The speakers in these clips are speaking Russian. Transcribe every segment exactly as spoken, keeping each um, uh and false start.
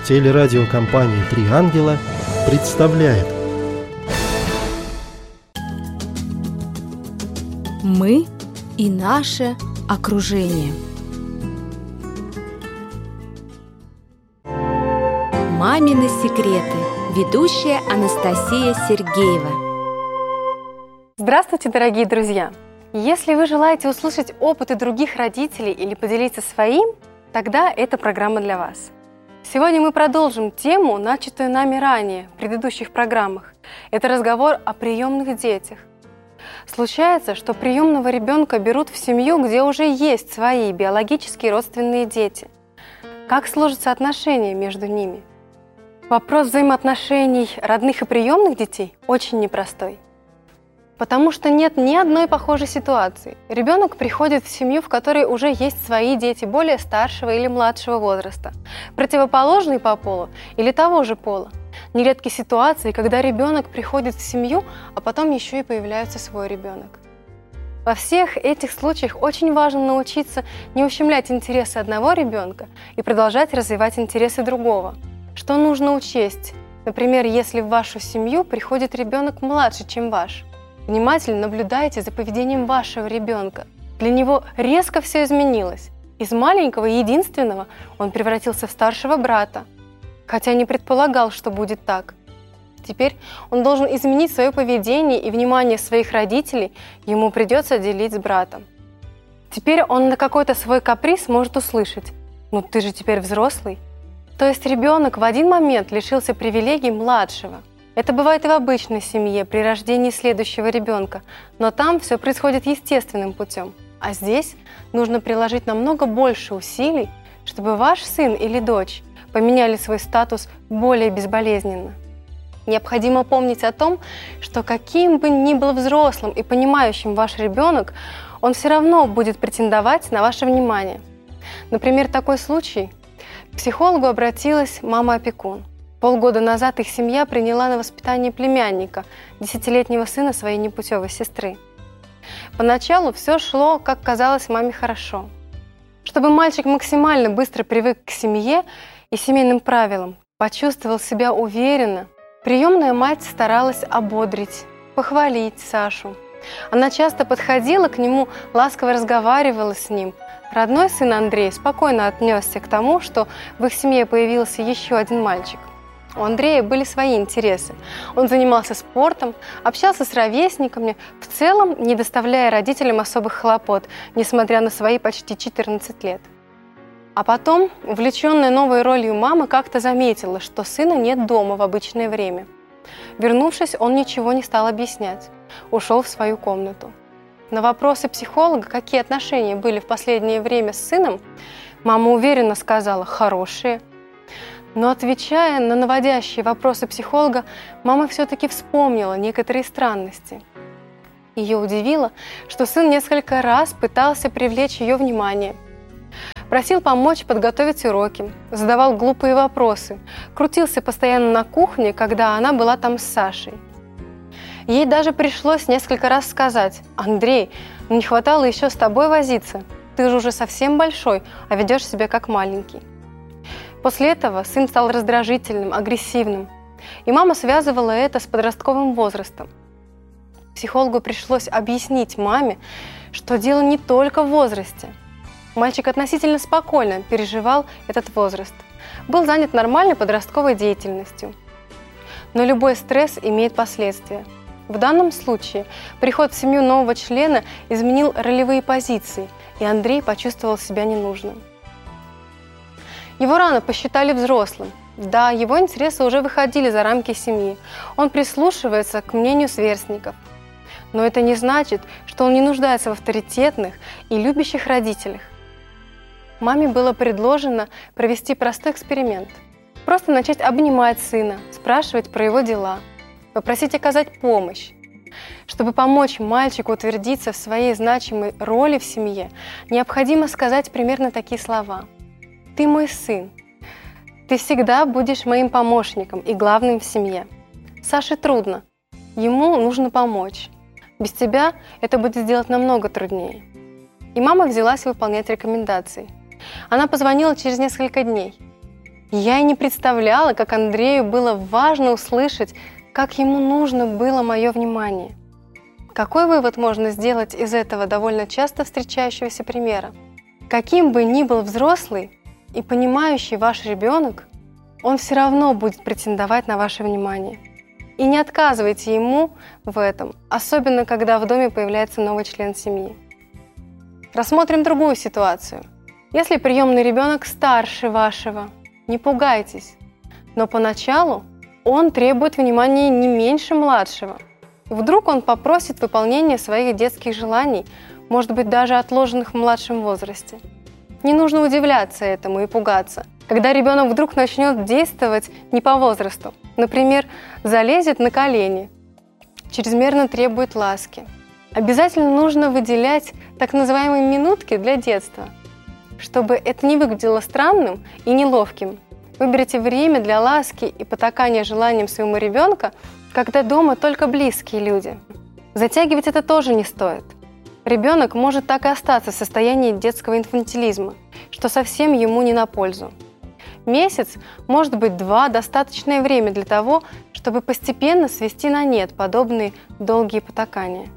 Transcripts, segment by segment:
Телерадиокомпания «Три ангела» представляет. Мы и наше окружение. Мамины секреты. Ведущая Анастасия Сергеева. Здравствуйте, дорогие друзья! Если вы желаете услышать опыты других родителей или поделиться своим, тогда эта программа для вас. Сегодня мы продолжим тему, начатую нами ранее, в предыдущих программах. Это разговор о приемных детях. Случается, что приемного ребенка берут в семью, где уже есть свои биологические родственные дети. Как сложатся отношения между ними? Вопрос взаимоотношений родных и приемных детей очень непростой. Потому что нет ни одной похожей ситуации. Ребенок приходит в семью, в которой уже есть свои дети более старшего или младшего возраста, противоположные по полу или того же пола. Нередки ситуации, когда ребенок приходит в семью, а потом еще и появляется свой ребенок. Во всех этих случаях очень важно научиться не ущемлять интересы одного ребенка и продолжать развивать интересы другого. Что нужно учесть? Например, если в вашу семью приходит ребенок младше, чем ваш. Внимательно наблюдайте за поведением вашего ребенка. Для него резко все изменилось. Из маленького и единственного он превратился в старшего брата, хотя не предполагал, что будет так. Теперь он должен изменить свое поведение, и внимание своих родителей ему придется делить с братом. Теперь он на какой-то свой каприз может услышать: «Ну ты же теперь взрослый». То есть ребенок в один момент лишился привилегий младшего. Это бывает и в обычной семье при рождении следующего ребенка, но там все происходит естественным путем. А здесь нужно приложить намного больше усилий, чтобы ваш сын или дочь поменяли свой статус более безболезненно. Необходимо помнить о том, что каким бы ни был взрослым и понимающим ваш ребенок, он все равно будет претендовать на ваше внимание. Например, такой случай. К психологу обратилась мама-опекун. Полгода назад их семья приняла на воспитание племянника, десятилетнего сына своей непутевой сестры. Поначалу все шло, как казалось маме, хорошо. Чтобы мальчик максимально быстро привык к семье и семейным правилам, почувствовал себя уверенно, приемная мать старалась ободрить, похвалить Сашу. Она часто подходила к нему, ласково разговаривала с ним. Родной сын Андрей спокойно отнесся к тому, что в их семье появился еще один мальчик. У Андрея были свои интересы. Он занимался спортом, общался с ровесниками, в целом не доставляя родителям особых хлопот, несмотря на свои почти четырнадцать лет. А потом, увлеченная новой ролью мама, как-то заметила, что сына нет дома в обычное время. Вернувшись, он ничего не стал объяснять, ушел в свою комнату. На вопросы психолога, какие отношения были в последнее время с сыном, мама уверенно сказала: «хорошие». Но, отвечая на наводящие вопросы психолога, мама все-таки вспомнила некоторые странности. Ее удивило, что сын несколько раз пытался привлечь ее внимание. Просил помочь подготовить уроки, задавал глупые вопросы, крутился постоянно на кухне, когда она была там с Сашей. Ей даже пришлось несколько раз сказать: «Андрей, ну не хватало еще с тобой возиться, ты же уже совсем большой, а ведешь себя как маленький». После этого сын стал раздражительным, агрессивным, и мама связывала это с подростковым возрастом. Психологу пришлось объяснить маме, что дело не только в возрасте. Мальчик относительно спокойно переживал этот возраст, был занят нормальной подростковой деятельностью. Но любой стресс имеет последствия. В данном случае приход в семью нового члена изменил ролевые позиции, и Андрей почувствовал себя ненужным. Его рано посчитали взрослым. Да, его интересы уже выходили за рамки семьи. Он прислушивается к мнению сверстников. Но это не значит, что он не нуждается в авторитетных и любящих родителях. Маме было предложено провести простой эксперимент. Просто начать обнимать сына, спрашивать про его дела, попросить оказать помощь. Чтобы помочь мальчику утвердиться в своей значимой роли в семье, необходимо сказать примерно такие слова: «Ты мой сын. Ты всегда будешь моим помощником и главным в семье. Саше трудно. Ему нужно помочь. Без тебя это будет сделать намного труднее». И мама взялась выполнять рекомендации. Она позвонила через несколько дней. Я и не представляла, как Андрею было важно услышать, как ему нужно было мое внимание. Какой вывод можно сделать из этого довольно часто встречающегося примера? Каким бы ни был взрослый и понимающий ваш ребенок, он все равно будет претендовать на ваше внимание. И не отказывайте ему в этом, особенно когда в доме появляется новый член семьи. Рассмотрим другую ситуацию. Если приемный ребенок старше вашего, не пугайтесь, но поначалу он требует внимания не меньше младшего. Вдруг он попросит выполнения своих детских желаний, может быть, даже отложенных в младшем возрасте. Не нужно удивляться этому и пугаться, когда ребенок вдруг начнет действовать не по возрасту. Например, залезет на колени, чрезмерно требует ласки. Обязательно нужно выделять так называемые минутки для детства. Чтобы это не выглядело странным и неловким, выберите время для ласки и потакания желаниям своего ребенка, когда дома только близкие люди. Затягивать это тоже не стоит. Ребенок может так и остаться в состоянии детского инфантилизма, что совсем ему не на пользу. Месяц, может быть два, достаточное время для того, чтобы постепенно свести на нет подобные долгие потакания.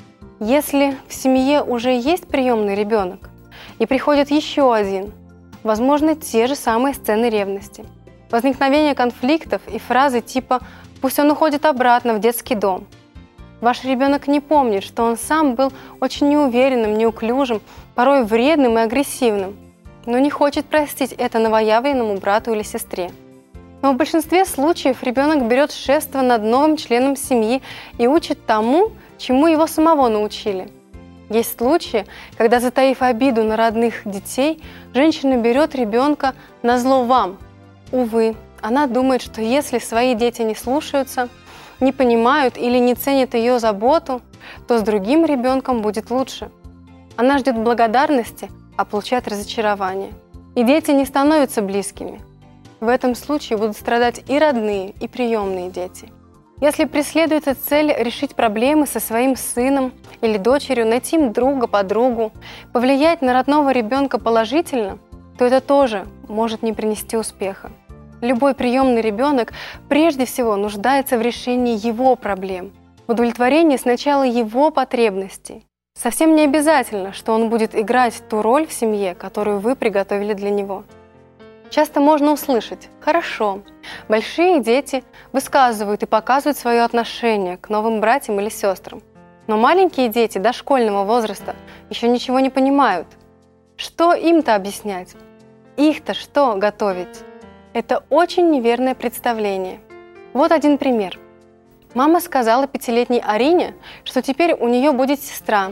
Если в семье уже есть приемный ребенок и приходит еще один, возможны те же самые сцены ревности. Возникновение конфликтов и фразы типа «пусть он уходит обратно в детский дом». Ваш ребенок не помнит, что он сам был очень неуверенным, неуклюжим, порой вредным и агрессивным, но не хочет простить это новоявленному брату или сестре. Но в большинстве случаев ребенок берет шефство над новым членом семьи и учит тому, чему его самого научили. Есть случаи, когда, затаив обиду на родных детей, женщина берет ребенка назло вам. Увы, она думает, что если свои дети не слушаются, не понимают или не ценят ее заботу, то с другим ребенком будет лучше. Она ждет благодарности, а получает разочарование. И дети не становятся близкими. В этом случае будут страдать и родные, и приемные дети. Если преследуется цель решить проблемы со своим сыном или дочерью, найти им друга, подругу, повлиять на родного ребенка положительно, то это тоже может не принести успеха. Любой приемный ребенок прежде всего нуждается в решении его проблем, в удовлетворении сначала его потребностей. Совсем не обязательно, что он будет играть ту роль в семье, которую вы приготовили для него. Часто можно услышать: «Хорошо, большие дети высказывают и показывают свое отношение к новым братьям или сестрам, но маленькие дети дошкольного возраста еще ничего не понимают. Что им-то объяснять? Их-то что готовить?» Это очень неверное представление. Вот один пример. Мама сказала пятилетней Арине, что теперь у нее будет сестра.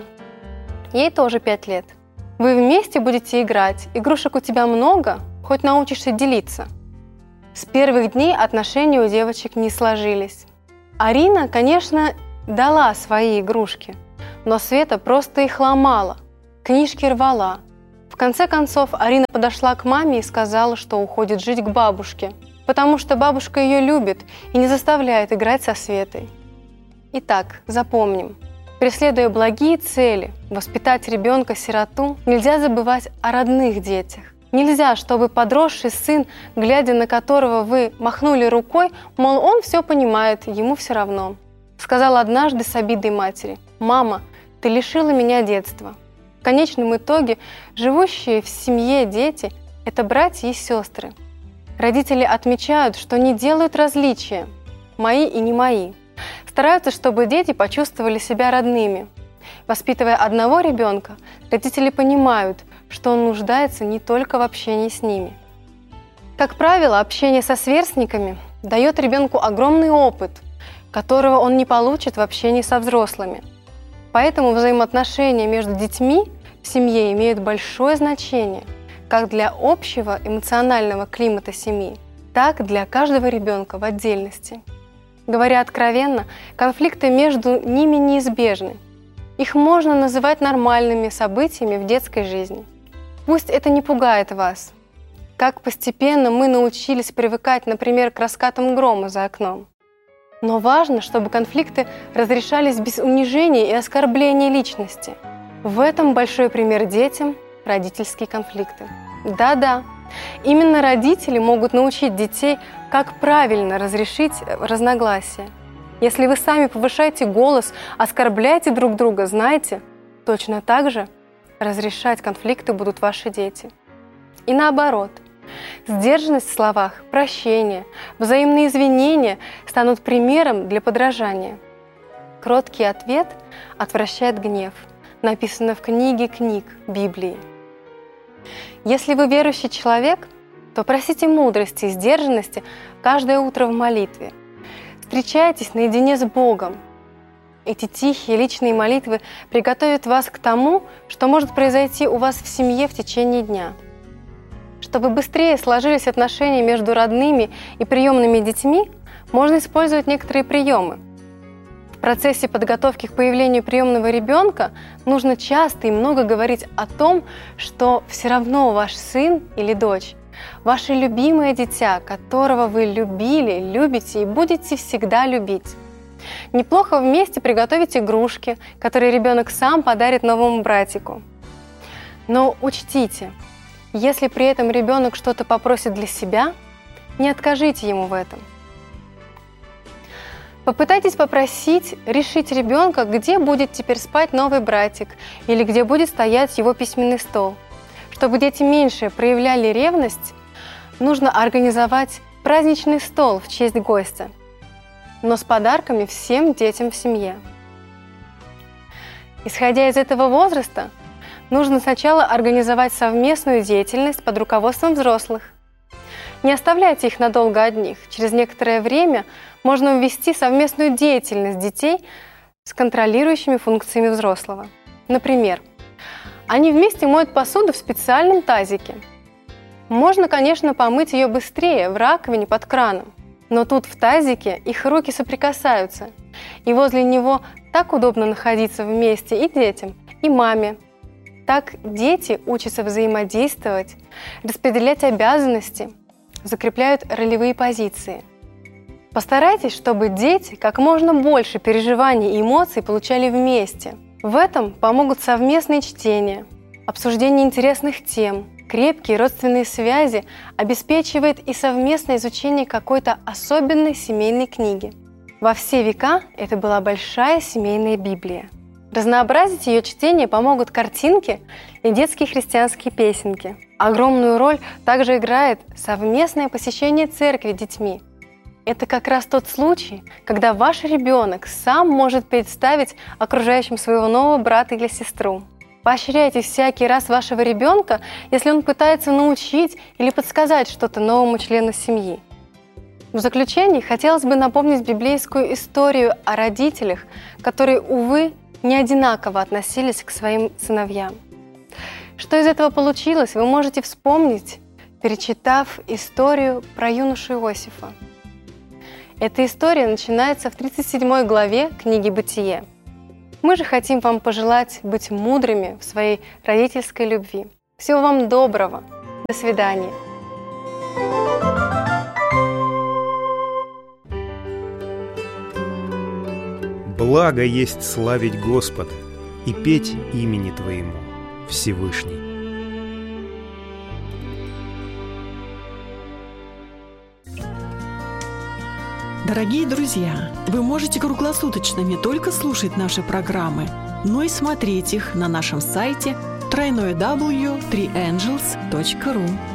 Ей тоже пять лет. Вы вместе будете играть, игрушек у тебя много, хоть научишься делиться. С первых дней отношения у девочек не сложились. Арина, конечно, дала свои игрушки, но Света просто их ломала, книжки рвала. В конце концов, Арина подошла к маме и сказала, что уходит жить к бабушке, потому что бабушка ее любит и не заставляет играть со Светой. Итак, запомним. Преследуя благие цели, воспитать ребенка-сироту, нельзя забывать о родных детях. Нельзя, чтобы подросший сын, глядя на которого вы махнули рукой, мол, он все понимает, ему все равно. Сказал однажды с обидой матери: «Мама, ты лишила меня детства». В конечном итоге живущие в семье дети – это братья и сестры. Родители отмечают, что не делают различия – мои и не мои. Стараются, чтобы дети почувствовали себя родными. Воспитывая одного ребенка, родители понимают, что он нуждается не только в общении с ними. Как правило, общение со сверстниками дает ребенку огромный опыт, которого он не получит в общении со взрослыми. Поэтому взаимоотношения между детьми в семье имеют большое значение как для общего эмоционального климата семьи, так и для каждого ребенка в отдельности. Говоря откровенно, конфликты между ними неизбежны. Их можно называть нормальными событиями в детской жизни. Пусть это не пугает вас. Как постепенно мы научились привыкать, например, к раскатам грома за окном. Но важно, чтобы конфликты разрешались без унижения и оскорбления личности. В этом большой пример детям – родительские конфликты. Да-да, Именно родители могут научить детей, как правильно разрешить разногласия. Если вы сами повышаете голос, оскорбляете друг друга, знайте, точно так же разрешать конфликты будут ваши дети. И наоборот, сдержанность в словах, прощение, взаимные извинения станут примером для подражания. Кроткий ответ отвращает гнев, написано в книге книг Библии. Если вы верующий человек, то просите мудрости и сдержанности каждое утро в молитве. Встречайтесь наедине с Богом. Эти тихие личные молитвы приготовят вас к тому, что может произойти у вас в семье в течение дня. Чтобы быстрее сложились отношения между родными и приемными детьми, можно использовать некоторые приемы. В процессе подготовки к появлению приемного ребенка нужно часто и много говорить о том, что все равно ваш сын или дочь – ваше любимое дитя, которого вы любили, любите и будете всегда любить. Неплохо вместе приготовить игрушки, которые ребенок сам подарит новому братику. Но учтите, если при этом ребенок что-то попросит для себя, не откажите ему в этом. Попытайтесь попросить решить ребенка, где будет теперь спать новый братик или где будет стоять его письменный стол. Чтобы дети меньше проявляли ревность, нужно организовать праздничный стол в честь гостя, но с подарками всем детям в семье. Исходя из этого возраста, нужно сначала организовать совместную деятельность под руководством взрослых. Не оставляйте их надолго одних. Через некоторое время можно ввести совместную деятельность детей с контролирующими функциями взрослого. Например, они вместе моют посуду в специальном тазике. Можно, конечно, помыть ее быстрее в раковине под краном, но тут в тазике их руки соприкасаются, и возле него так удобно находиться вместе и детям, и маме. Так дети учатся взаимодействовать, распределять обязанности, закрепляют ролевые позиции. Постарайтесь, чтобы дети как можно больше переживаний и эмоций получали вместе. В этом помогут совместные чтения, обсуждение интересных тем, крепкие родственные связи обеспечивает и совместное изучение какой-то особенной семейной книги. Во все века это была большая семейная Библия. Разнообразить ее чтение помогут картинки и детские христианские песенки. Огромную роль также играет совместное посещение церкви детьми. Это как раз тот случай, когда ваш ребенок сам может представить окружающим своего нового брата или сестру. Поощряйте всякий раз вашего ребенка, если он пытается научить или подсказать что-то новому члену семьи. В заключение хотелось бы напомнить библейскую историю о родителях, которые, увы, не одинаково относились к своим сыновьям. Что из этого получилось, вы можете вспомнить, перечитав историю про юношу Иосифа. Эта история начинается в тридцать седьмой главе книги «Бытие». Мы же хотим вам пожелать быть мудрыми в своей родительской любви. Всего вам доброго. До свидания. Благо есть славить Господа и петь имени Твоему, Всевышний. Дорогие друзья, вы можете круглосуточно не только слушать наши программы, но и смотреть их на нашем сайте дабл ю дабл ю дабл ю точка три энджелс точка ру.